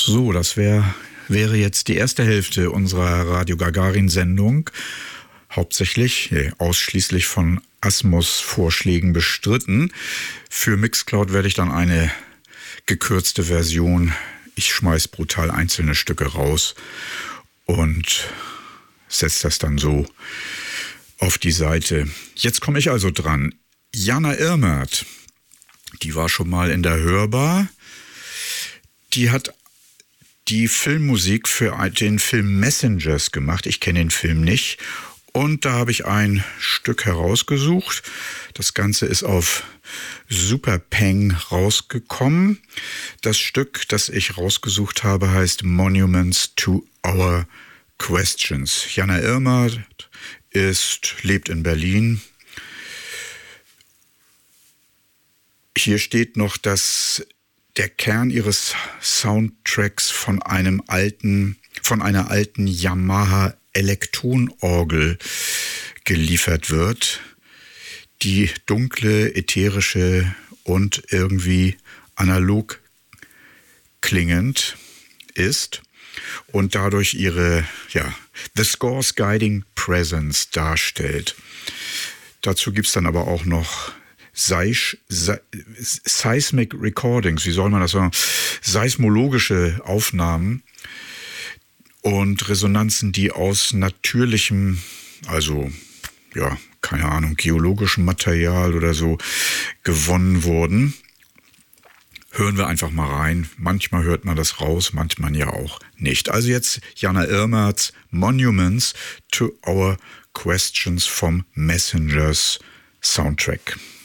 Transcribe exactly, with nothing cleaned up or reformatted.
So, das wär, wäre jetzt die erste Hälfte unserer Radio Gagarin-Sendung. Hauptsächlich, nee, ausschließlich von Asmus-Vorschlägen bestritten. Für Mixcloud werde ich dann eine gekürzte Version. Ich schmeiß brutal einzelne Stücke raus und setze das dann so auf die Seite. Jetzt komme ich also dran. Jana Irmert, die war schon mal in der Hörbar. Die hat die Filmmusik für den Film Messengers gemacht. Ich kenne den Film nicht. Und da habe ich ein Stück herausgesucht. Das Ganze ist auf Super Peng rausgekommen. Das Stück, das ich rausgesucht habe, heißt Monuments to Our Questions. Jana Irmert ist, lebt in Berlin. Hier steht noch, dass der Kern ihres Soundtracks von einem alten, von einer alten Yamaha Elektronorgel geliefert wird, die dunkle, ätherische und irgendwie analog klingend ist und dadurch ihre, ja, The Score's Guiding Presence darstellt. Dazu gibt's dann aber auch noch Seisch, Se, Seismic Recordings, wie soll man das sagen? Seismologische Aufnahmen und Resonanzen, die aus natürlichem, also, ja, keine Ahnung, geologischem Material oder so gewonnen wurden. Hören wir einfach mal rein. Manchmal hört man das raus, manchmal ja auch nicht. Also jetzt Jana Irmerts Monuments to Our Questions vom Messengers Soundtrack.